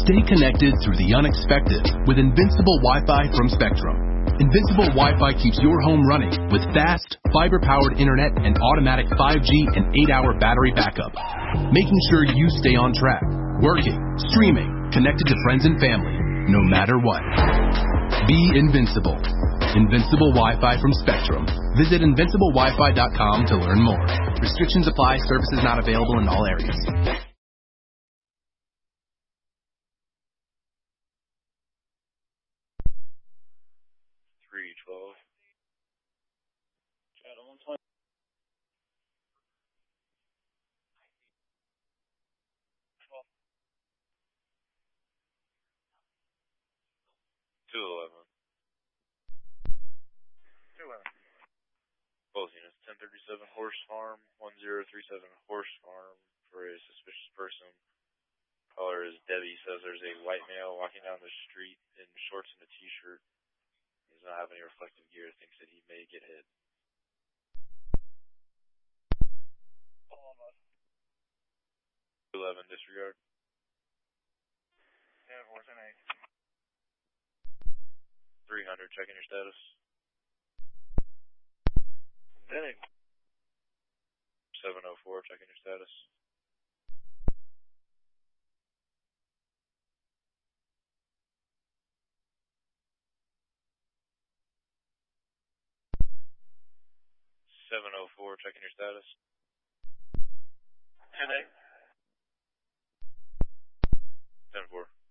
Stay connected through the unexpected with Invincible Wi-Fi from Spectrum. Invincible Wi-Fi keeps your home running with fast, fiber-powered internet and automatic 5G and 8-hour battery backup, making sure you stay on track, working, streaming, connected to friends and family, no matter what. Be invincible. Invincible Wi-Fi from Spectrum. Visit invinciblewifi.com to learn more. Restrictions apply. Services not available in all areas. 312. Channel 120. 211. 211. Both units. 1037 Horse Farm, 1037 Horse Farm for a suspicious person. Caller is Debbie. Says there's a white male walking down the street in shorts and a t-shirt. He does not have any reflective gear. Thinks that he may get hit. 11 disregard. 300, checking your status. Denny. 704, checking your status. Checking your status. 10-8. 10-4.